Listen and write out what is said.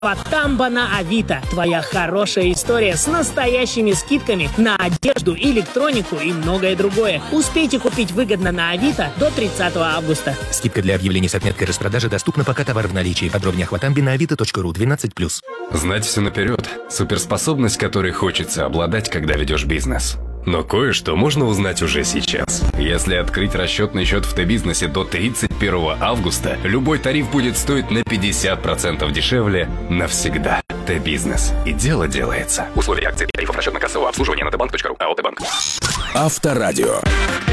Тамбо на Авито. Твоя хорошая история с настоящими скидками на одежду, электронику и многое другое. Успейте купить выгодно на Авито до 30 августа. Скидка для объявлений с отметкой распродажи доступна, пока товар в наличии. Подробнее о Тамбе на avito.ru 12+. Знать все наперед – суперспособность, которой хочется обладать, когда ведешь бизнес. Но кое-что можно узнать уже сейчас. Если открыть расчетный счет в Т-бизнесе до 31 августа, любой тариф будет стоить на 50% дешевле навсегда. Т-бизнес. И дело делается. Условия акций и тарифов расчетно-кассового обслуживания на tbank.ru. АО «Т-банк». Авторадио.